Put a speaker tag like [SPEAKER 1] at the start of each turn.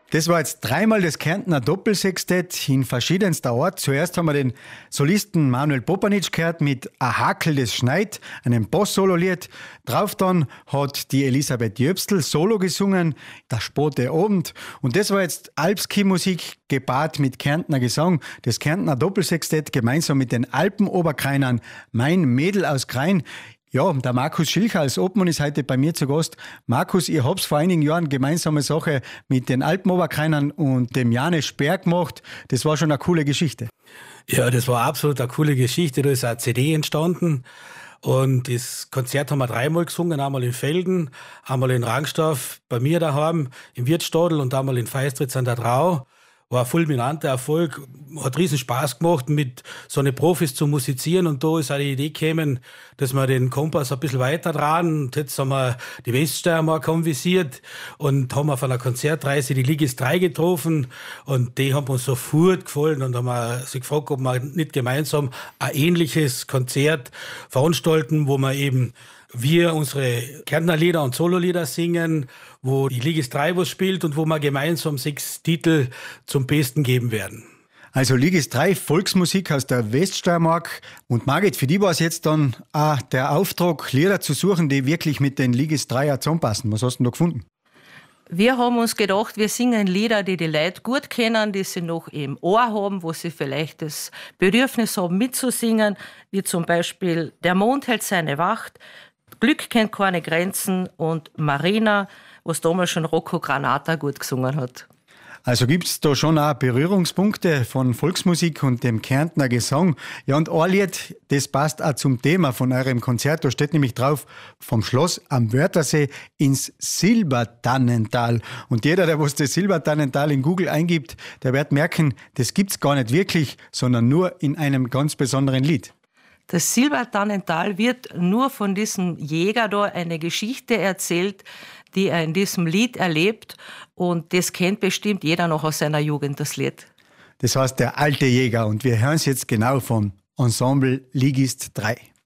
[SPEAKER 1] Das war jetzt dreimal das Kärntner Doppelsextett in verschiedenster Art. Zuerst haben wir den Solisten Manuel Popanic gehört mit A Hakel, das schneit, einem Boss-Solo-Lied. Drauf dann hat die Elisabeth Jöbstl Solo gesungen, Der späte Abend. Und das war jetzt Alpski-Musik gepaart mit Kärntner Gesang. Das Kärntner Doppelsextett gemeinsam mit den Alpenoberkreinern Mein Mädel aus Krain. Ja, der Markus Schilcher als Obmann ist heute bei mir zu Gast. Markus, ihr habt vor einigen Jahren gemeinsame Sache mit den Alpenoberkreinern und dem Janis Speer gemacht. Das war schon eine coole Geschichte.
[SPEAKER 2] Ja, das war absolut eine coole Geschichte. Da ist eine CD entstanden. Und das Konzert haben wir dreimal gesungen. Einmal in Felden, einmal in Rangstorf, bei mir daheim, im Wirtsstadel und einmal in Feistritz an der Drau. War ein fulminanter Erfolg, hat riesen Spaß gemacht, mit so eine Profis zu musizieren. Und da ist auch die Idee gekommen, dass wir den Kompass ein bisschen weiter dran. Und jetzt haben wir die Weststeiermark anvisiert und haben auf einer Konzertreise die Ligis 3 getroffen. Und die haben uns sofort gefallen und haben sich gefragt, ob wir nicht gemeinsam ein ähnliches Konzert veranstalten, wo wir unsere Kärntner Lieder und Sololieder singen, wo die Ligis 3 was spielt und wo wir gemeinsam 6 Titel zum Besten geben werden.
[SPEAKER 1] Also Ligis 3, Volksmusik aus der Weststeiermark. Und Margit, für die war es jetzt dann auch der Auftrag, Lieder zu suchen, die wirklich mit den Ligis 3 auch zusammenpassen. Was hast du da gefunden?
[SPEAKER 3] Wir haben uns gedacht, wir singen Lieder, die Leute gut kennen, die sie noch im Ohr haben, wo sie vielleicht das Bedürfnis haben, mitzusingen, wie zum Beispiel Der Mond hält seine Wacht, Glück kennt keine Grenzen und Marina, was damals schon Rocco Granata gut gesungen hat.
[SPEAKER 1] Also gibt es da schon auch Berührungspunkte von Volksmusik und dem Kärntner Gesang. Ja, und ein Lied, das passt auch zum Thema von eurem Konzert. Da steht nämlich drauf, vom Schloss am Wörthersee ins Silbertannental. Und jeder, der was das Silbertannental in Google eingibt, der wird merken, das gibt's gar nicht wirklich, sondern nur in einem ganz besonderen Lied.
[SPEAKER 3] Das Silbertannental wird nur von diesem Jäger da eine Geschichte erzählt, die er in diesem Lied erlebt. Und das kennt bestimmt jeder noch aus seiner Jugend, das Lied.
[SPEAKER 1] Das heißt, der alte Jäger. Und wir hören es jetzt genau vom Ensemble Ligis 3.